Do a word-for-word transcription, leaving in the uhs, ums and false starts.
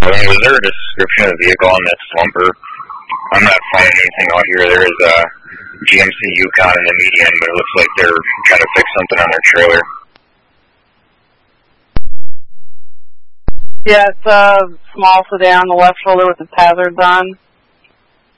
Was there a description of the vehicle on that slumper? I'm not finding anything out here. There is a G M C Yukon in the median, but it looks like they're trying to fix something on their trailer. Yeah, it's a small sedan on the left shoulder with its hazards on.